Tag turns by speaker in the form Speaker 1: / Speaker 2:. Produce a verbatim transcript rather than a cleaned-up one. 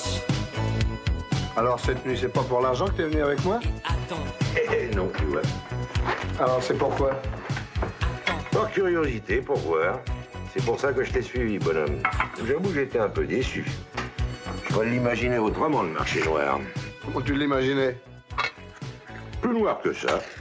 Speaker 1: Alors cette nuit, c'est pas pour l'argent que t'es venu avec moi?
Speaker 2: Attends.
Speaker 3: Eh non, tu vois.
Speaker 1: Alors c'est pourquoi?
Speaker 3: Par curiosité, pour voir. C'est pour ça que je t'ai suivi, bonhomme. J'avoue que j'étais un peu déçu. Je pourrais l'imaginer autrement, le marché noir.
Speaker 1: Comment tu l'imaginais?
Speaker 3: Plus noir que ça.